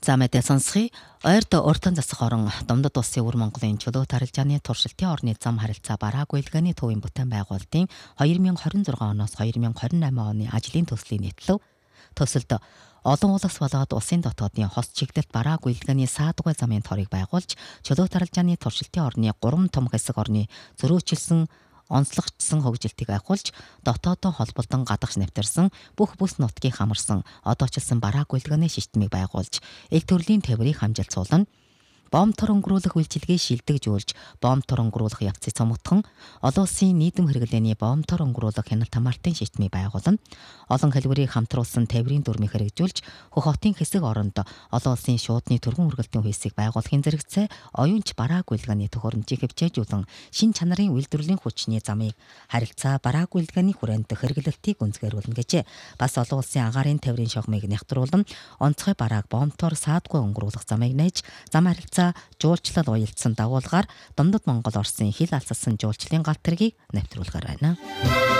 За мэдээ сонсхий. Ойрд уртан засах орон Домдод улсын өвөр Монголын чөлөө тарилжааны туршилтын орны зам харилцаа бараагүй илгээний төвийн бүтээн байгуулалтын 2026 оноос 2028 оны ажлын төслийн нийтлэл төсөлд олон улс болоод улсын дотоодын хос чиглэлд бараагүй илгээний саадгүй замын торыг байгуулж чөлөө тарилжааны туршилтын орны 3 том хэсэг орны зөрөөчилсөн онцлогчсон хөгжилтийг ахиулж дотоодоо холболдон гадагш нэвтэрсэн бүх бүс нутгийг хамарсан одоочилсан бараагүй илгээний системийг байгуулж ил төрлийн тээврийг хамжилцуулна. Бомб тор өнгөрүүлэх үйлчилгээ шилдэгжүүлж, бомб тор өнгөрүүлэх явцыг цомогдхон, олон улсын нийтэм хэрэглээний бомб тор өнгөрүүлэх хяналт хамаалтын системийг байгуулна. Олон хэлбэрийг хамтруулсан тээврийн дүрмийг хэрэгжүүлж, хөх хотын хэсэг оронд олон улсын шуудны түргэн үргэлтийн хүйсийг байгуулахын зэрэгцээ оюунч бараагүй илгээний төхөөрөмжийг хэмжээжүүлэн шин чанарын үйлдвэрлэлийн хүчний замыг харилцаа бараагүй илгээний хүрээнд хэрэглэлтийг үнцгээрүүлнэ гэжээ. Бас олон улсын агаарын тээврийн шугамыг нягтруулан, онцгой барааг бомб тор саадгүй өнгөрүүлэх замыг нээж, зам харилцаа жуулчлал уялдсан дагуулгаар Домдод Монгол Оросын хил алцсан жуулчлалын галт тэргийг нэвтрүүлгээр байна.